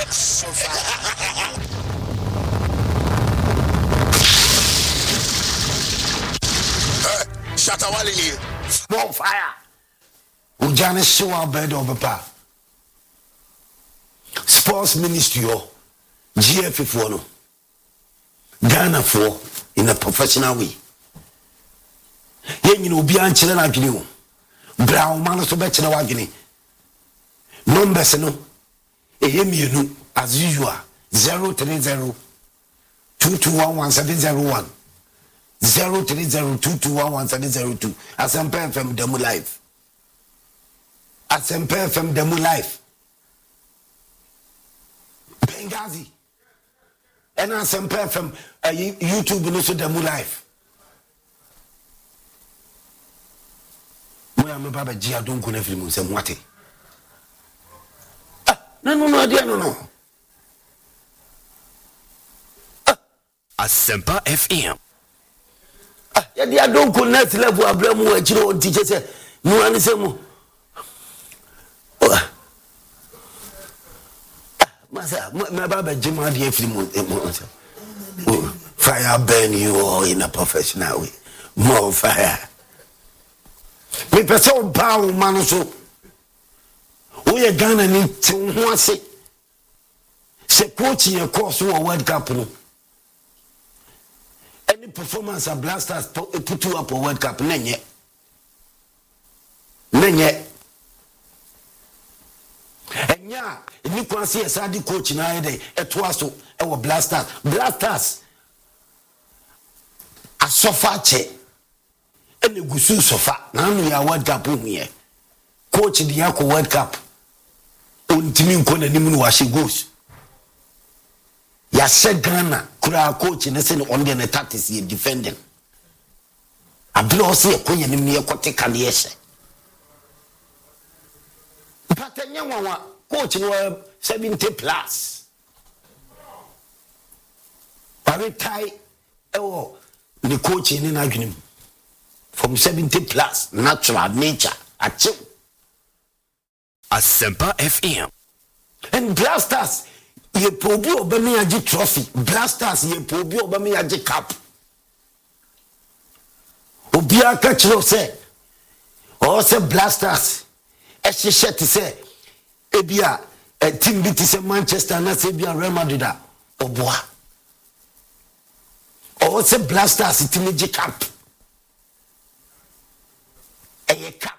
So fire. Shatawali. More fire. Ujane show bed of papa. Sports ministry GF for no. Ghana for in a professional way. Yen you be anchor na adwene brown man so be kire wa adwene numbers no mienu as usual 030 2211 030 2211 Asempa FM demo live Asempa FM demo live Benghazi and Asempa FM YouTube no so demo live. I'm Baba Gia don't go every month and what it. No, dear, no. Asempa FM. Yeah, don't go next level. Abraham, what you want teacher say. No one is a mo. My Baba Jim, every month. Fire burn you all in a professional way. More fire. Me person power man so we Ghana ni te ho ase se coach ye course wo World Cup no any performance a Blasters put you up on World Cup nenye enya ni kwanse asadi coach na ye dey eto aso e wo Blasters asofa che ene gusu sofa na anu ya World Cup here coach di yako World Cup ontimi nko na nimu no washe goals ya Ghana kura coach ne se on the tactics ye defending ablo se ekoye nimu ne ekote kan ye hye patanya wawa coach no 70 plus pare tai ewo ni coach ni na adwenem from 70 plus natural nature achieve Asempa FM and Blasters ye probi obami agi trophy Blasters ye probi obami agi cup obia ka chiro se o se Blasters e hye te se ebia team bi te se Manchester na se bia Real Madrid oboa o se Blasters team agi cup a cup.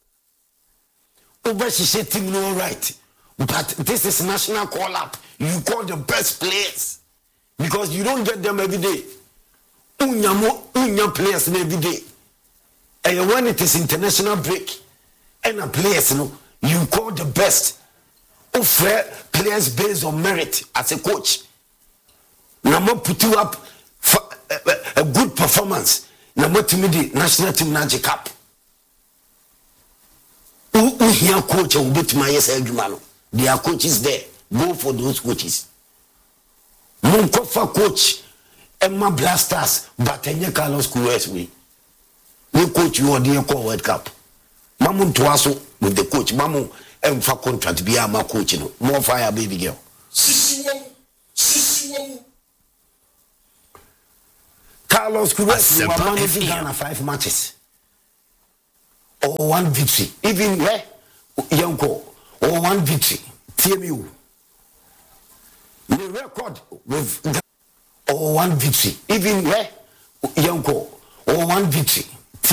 Over she team no right. But this is national call up. You call the best players. Because you don't get them every day. Unya players every day. And when it is international break, and a players, you call the best. Offer players based on merit as a coach. Namo put you up for a good performance. Namo to me the national team Naji Cup. Who here coach will beat my Jumano? There are coaches there. Go for those coaches. Munkofa coach Emma Blasters, but Enya Carlos Kuwes we. We coach you on the World Cup. Mamun Tuaso with the coach. Mamu for contract be my coach. More fire, baby girl. Carlos Kuwes we were managing Ghana 5 matches. Or 1 victory. Even where Yanko or 1 victory. TMU. The record with or 1 victory. Even where Yanko or 1 victory.